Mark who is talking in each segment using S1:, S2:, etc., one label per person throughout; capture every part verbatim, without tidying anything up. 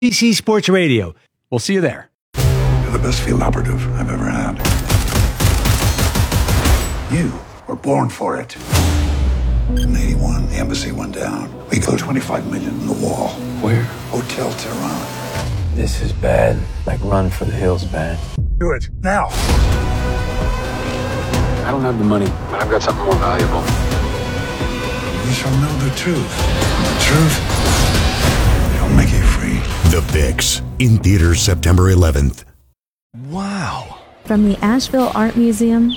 S1: B C Sports Radio. We'll see you there.
S2: You're the best field operative I've ever had. You were born for it. In eighty-one, the embassy went down. We put twenty-five million in the wall.
S3: Where?
S2: Hotel Tehran.
S3: This is bad. Like Run for the Hills bad.
S2: Do it, now.
S3: I don't have the money, but I've got something more valuable.
S2: You shall know the truth. The truth shall make you free.
S4: The Fix, in theaters September eleventh.
S5: Wow.
S6: From the Asheville Art Museum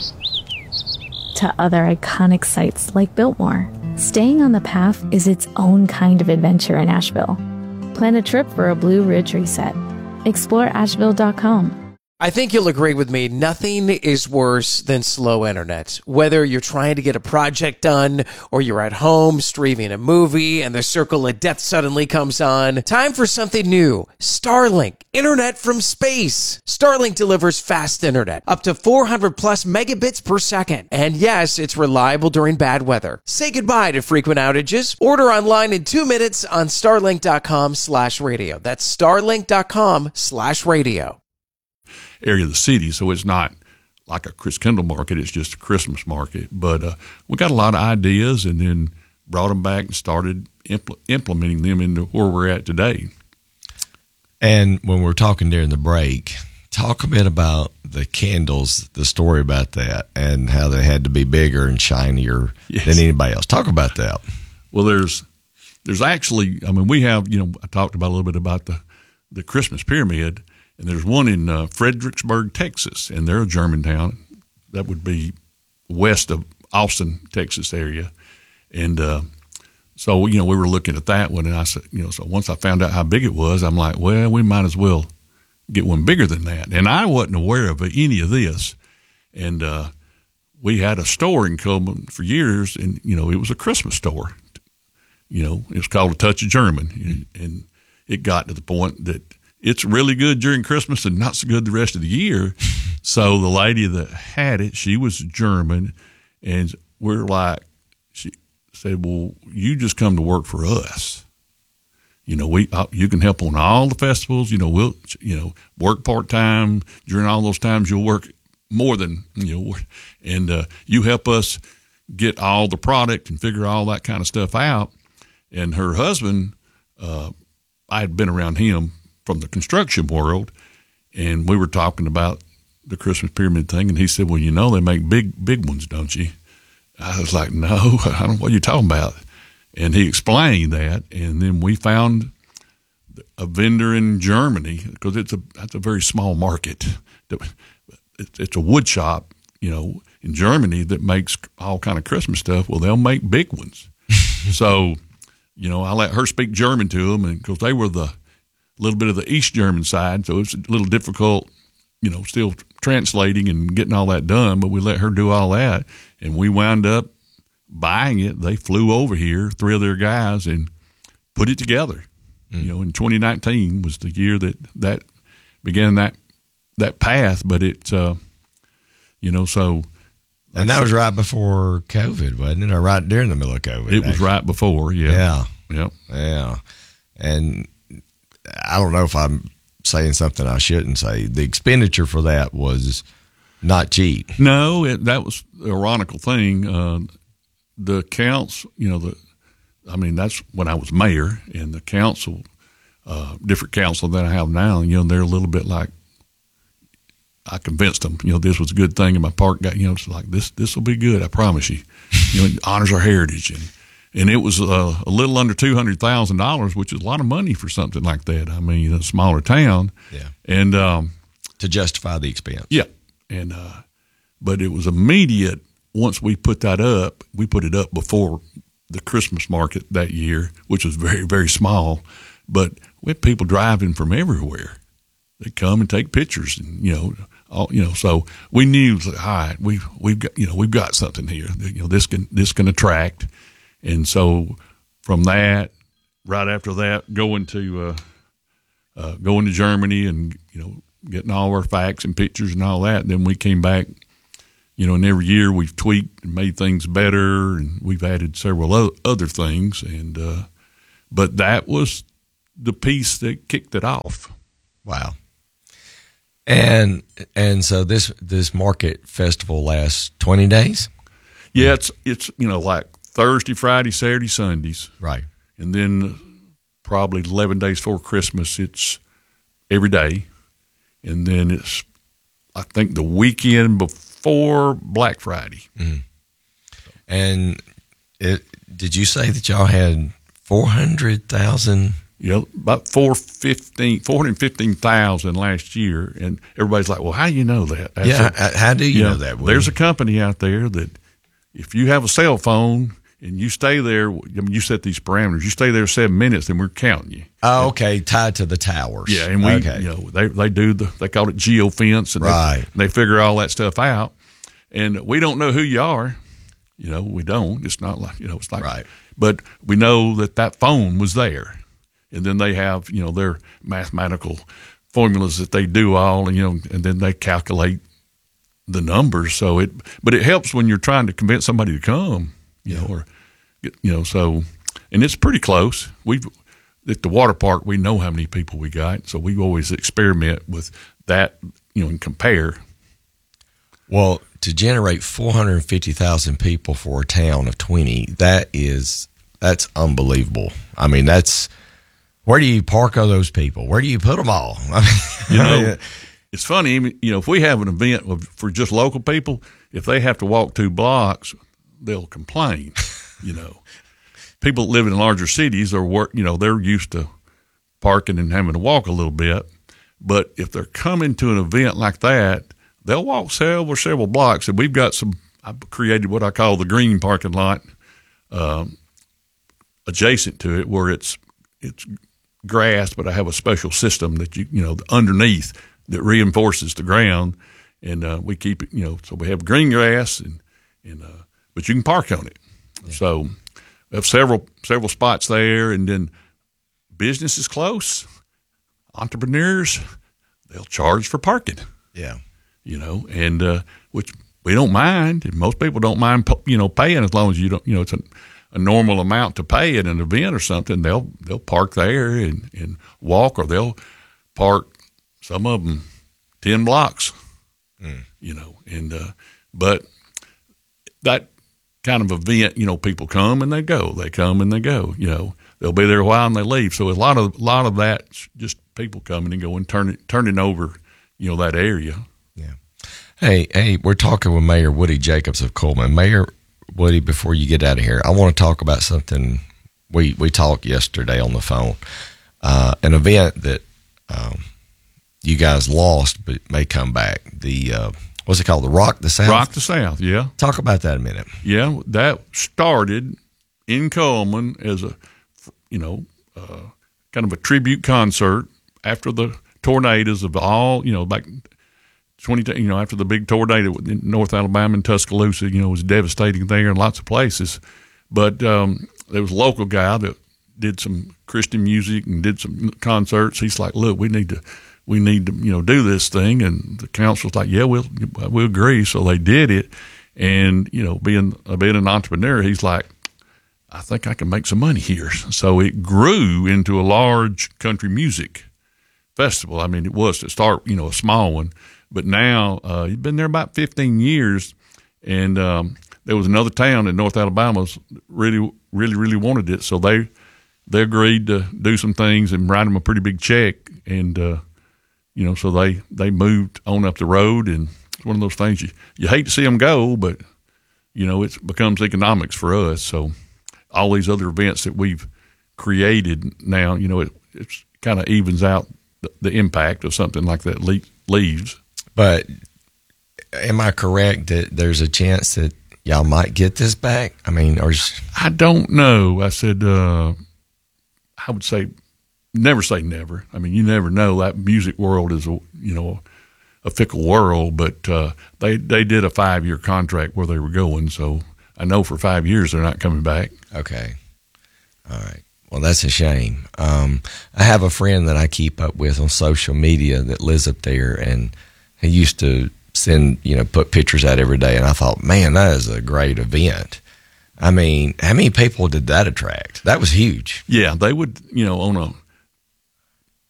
S6: to other iconic sites like Biltmore, staying on the path is its own kind of adventure in Asheville. Plan a trip for a Blue Ridge reset. Explore Asheville dot com.
S7: I think you'll agree with me. Nothing is worse than slow internet. Whether you're trying to get a project done or you're at home streaming a movie and the circle of death suddenly comes on, time for something new. Starlink, internet from space. Starlink delivers fast internet, up to four hundred plus megabits per second. And yes, it's reliable during bad weather. Say goodbye to frequent outages. Order online in two minutes on starlink dot com slash radio. That's starlink dot com slash radio.
S8: Area of the city, so it's not like a Chris Kendall market, it's just a Christmas market. But uh, we got a lot of ideas and then brought them back and started impl- implementing them into where we're at today.
S5: And when we're talking during the break, talk a bit about the candles, the story about that, and how they had to be bigger and shinier yes. than anybody else. Talk about that.
S8: Well, there's there's actually, I mean, we have, you know, I talked about a little bit about the, the Christmas pyramid. And there's one in uh, Fredericksburg, Texas, and they're a Germantown. That would be west of Austin, Texas area. And uh, so, you know, we were looking at that one, and I said, you know, so once I found out how big it was, I'm like, well, we might as well get one bigger than that. And I wasn't aware of any of this. And uh, we had a store in Coleman for years, and, you know, it was a Christmas store. You know, it was called A Touch of German. And it got to the point that it's really good during Christmas and not so good the rest of the year. So the lady that had it, she was German, and we're like, she said, well, you just come to work for us. You know, we uh, you can help on all the festivals. You know, we'll you know work part time during all those times. You'll work more than you know, and uh, you help us get all the product and figure all that kind of stuff out. And her husband, uh, I had been around him from the construction world, and we were talking about the Christmas pyramid thing, and he said, well, you know, they make big, big ones, don't you? I was like, no, I don't know what you're talking about. And he explained that, and then we found a vendor in Germany, because it's a, that's a very small market. It's a wood shop, you know, in Germany that makes all kind of Christmas stuff. Well, they'll make big ones. So, you know, I let her speak German to them, and because they were the a little bit of the East German side, so it's a little difficult, you know, still translating and getting all that done, but we let her do all that, and we wound up buying it. They flew over here, three of their guys, and put it together. Mm. You know, in twenty nineteen was the year that that began that that path, but it, uh, you know, so.
S5: And that was right before COVID, wasn't it? Or right during the middle of COVID?
S8: It was right before, yeah.
S5: Yeah.
S8: Yep.
S5: Yeah. And I don't know if I'm saying something I shouldn't say. The expenditure for that was not cheap.
S8: No, it, that was the ironical thing. Uh, the council, you know, the I mean, that's when I was mayor, and the council, uh, different council than I have now, you know, they're a little bit like, I convinced them, you know, this was a good thing, and my park got, you know, it's like, this this will be good, I promise you. You know, it honors our heritage. And And it was uh, a little under two hundred thousand dollars, which is a lot of money for something like that. I mean, a smaller town.
S5: Yeah.
S8: And um,
S5: to justify the expense.
S8: Yeah. And uh, but it was immediate once we put that up. We put it up before the Christmas market that year, which was very, very small. But we had people driving from everywhere. They come and take pictures, and you know, all, you know. So we knew, all right, we we've got, you know, we've got something here. You know, this can this can attract. And so from that, right after that, going to uh, uh, going to Germany and, you know, getting all our facts and pictures and all that. And then we came back, you know, and every year we've tweaked and made things better, and we've added several other things. And uh, but that was the piece that kicked it off.
S5: Wow. And and so this this market festival lasts twenty days?
S8: Yeah, it's it's you know like Thursday, Friday, Saturday, Sundays.
S5: Right.
S8: And then probably eleven days before Christmas, it's every day. And then it's, I think, the weekend before Black Friday.
S5: Mm-hmm. And it, did you say that y'all had four hundred thousand?
S8: Yeah, about four hundred fifteen thousand last year. And everybody's like, well, how do you know that? That's
S5: yeah,
S8: a,
S5: how do you,
S8: you
S5: know,
S8: know
S5: that? William?
S8: There's a company out there that if you have a cell phone and you stay there, I mean, you set these parameters, you stay there seven minutes, then we're counting you.
S5: Oh, okay, tied to the towers.
S8: Yeah, and we,
S5: okay.
S8: you know, they they do the, they call it geofence, and
S5: right.
S8: they, they figure all that stuff out. And we don't know who you are. You know, we don't. It's not like, you know, it's like,
S5: right.
S8: But we know that that phone was there. And then they have, you know, their mathematical formulas that they do all, and, you know, and then they calculate the numbers. So it, but it helps when you're trying to convince somebody to come, you know, or, you know, so, and it's pretty close. We've, at the water park, we know how many people we got. So we always experiment with that, you know, and compare.
S5: Well, to generate four hundred fifty thousand people for a town of twenty, that is, that's unbelievable. I mean, that's, where do you park all those people? Where do you put them all? I mean,
S8: you know, it's funny, you know, if we have an event for just local people, if they have to walk two blocks, they'll complain, you know. People that live in larger cities are work, you know, they're used to parking and having to walk a little bit. But if they're coming to an event like that, they'll walk several, several blocks. And we've got some, I've created what I call the green parking lot um, adjacent to it, where it's, it's grass, but I have a special system that you, you know, underneath that reinforces the ground. And uh, we keep it, you know, so we have green grass and, and uh, but you can park on it. Yeah. So we have several, several spots there. And then business is close. Entrepreneurs, they'll charge for parking.
S5: Yeah.
S8: You know, and uh, which we don't mind, and most people don't mind, you know, paying as long as you don't, you know, it's a, a normal amount to pay at an event or something. They'll they'll park there and, and walk, or they'll park, some of them ten blocks, mm. you know. And uh, but that kind of event, you know, people come and they go, they come and they go. You know, they'll be there a while and they leave. So a lot of a lot of that's just people coming and going, turning turning over, you know, that area.
S5: Yeah. Hey, hey, we're talking with Mayor Woody Jacobs of Cullman. Mayor Woody, before you get out of here, I want to talk about something we we talked yesterday on the phone. Uh, an event that um, you guys lost but may come back. The uh, what's it called? The Rock the South.
S8: Rock the South. Yeah.
S5: Talk about that a minute.
S8: Yeah, that started in Cullman as a, you know, uh, kind of a tribute concert after the tornadoes of all, you know, back twenty, you know, after the big tornado in North Alabama and Tuscaloosa, you know, was devastating there in lots of places. But um, there was a local guy that did some Christian music and did some concerts. He's like, look, we need to, we need to, you know, do this thing. And the council's like, yeah, we'll, we'll agree. So they did it. And, you know, being, uh, being an entrepreneur, he's like, I think I can make some money here. So it grew into a large country music festival. I mean, it was to start, you know, a small one. But now uh, he's been there about fifteen years, and um, there was another town in North Alabama really, really, really wanted it. So they they agreed to do some things and write them a pretty big check, and uh, you know, so they, they moved on up the road. And it's one of those things you, you hate to see them go, but you know, it becomes economics for us. So all these other events that we've created now, you know, it it's kind of evens out the, the impact of something like that le- leaves.
S5: But am I correct that there's a chance that y'all might get this back? I mean, or is...
S8: I don't know. I said, uh, I would say, never say never. I mean, you never know. That music world is, a, you know, a fickle world. But uh, they they did a five year contract where they were going, so I know for five years they're not coming back.
S5: Okay, all right. Well, that's a shame. Um, I have a friend that I keep up with on social media that lives up there, and he used to send, you know, put pictures out every day, and I thought, man, that is a great event. I mean, how many people did that attract? That was huge.
S8: Yeah, they would, you know, on a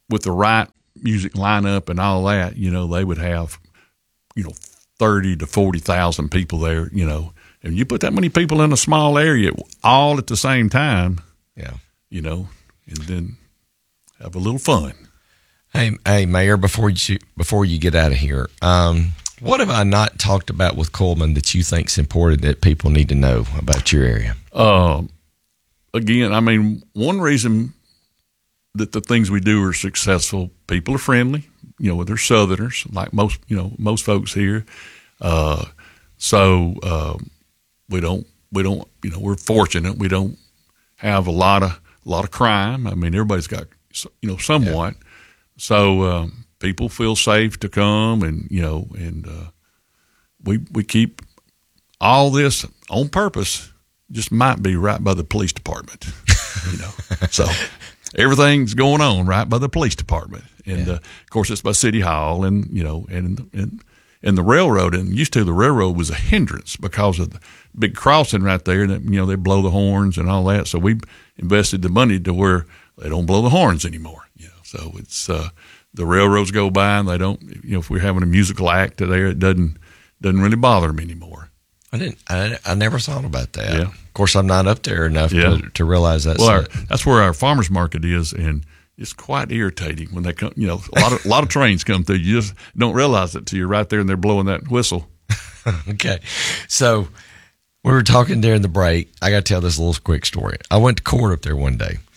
S8: with the right music lineup and all that, you know, they would have, you know, thirty to forty thousand people there, you know. And you put that many people in a small area all at the same time,
S5: yeah,
S8: you know, and then have a little fun.
S5: Hey, hey, Mayor, before you before you get out of here, um, what have I not talked about with Coleman that you think is important that people need to know about your area?
S8: Uh, again, I mean, one reason that the things we do are successful, people are friendly. You know, they're Southerners, like most, you know, most folks here. Uh, so uh, we don't, we don't, you know, we're fortunate. We don't have a lot of, a lot of crime. I mean, everybody's got, you know, somewhat. Yeah. So um, people feel safe to come, and you know, and uh, we we keep all this on purpose. Just might be right by the police department, you know. So everything's going on right by the police department, and yeah. uh, of course it's by City Hall, and you know, and and and the railroad. And used to the railroad was a hindrance because of the big crossing right there. That you know they blow the horns and all that. So we invested the money to where they don't blow the horns anymore. You know. So it's uh, the railroads go by and they don't. You know, if we're having a musical act there, it doesn't doesn't really bother them anymore.
S5: I didn't. I, I never thought about that.
S8: Yeah.
S5: Of course, I'm not up there enough
S8: yeah.
S5: to, to realize that.
S8: Well, our, that's where our farmers market is, and it's quite irritating when they come. You know, a lot of a lot of trains come through. You just don't realize it till you're right there and they're blowing that whistle.
S5: Okay, so we were talking during the break. I got to tell this little quick story. I went to court up there one day.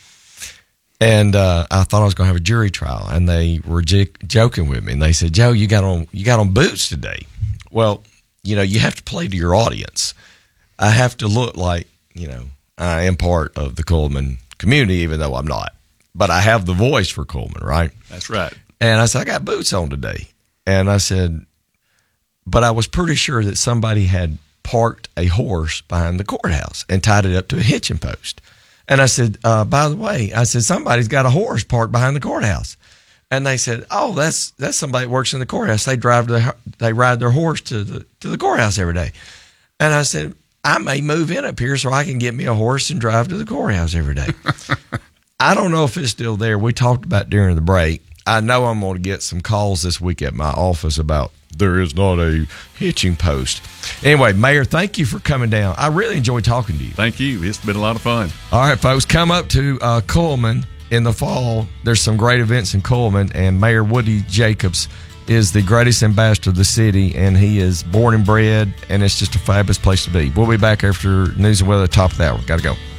S5: And uh, I thought I was going to have a jury trial, and they were j- joking with me. And they said, "Joe, you got on you got on boots today." Well, you know, you have to play to your audience. I have to look like, you know, I am part of the Coleman community, even though I'm not. But I have the voice for Coleman, right?
S8: That's right.
S5: And I said, "I got boots on today." And I said, but I was pretty sure that somebody had parked a horse behind the courthouse and tied it up to a hitching post. And I said, uh, by the way, I said, somebody's got a horse parked behind the courthouse. And they said, oh, that's that's somebody that works in the courthouse. They drive to the, they ride their horse to the to the courthouse every day. And I said, I may move in up here so I can get me a horse and drive to the courthouse every day. I don't know if it's still there. We talked about during the break. I know I'm going to get some calls this week at my office about there is not a hitching post. Anyway, Mayor, thank you for coming down. I really enjoyed talking to you.
S8: Thank you. It's been a lot of fun.
S5: All right, folks, come up to uh, Coleman in the fall. There's some great events in Coleman, and Mayor Woody Jacobs is the greatest ambassador of the city, and he is born and bred, and it's just a fabulous place to be. We'll be back after news and weather, top of the hour. Got to go.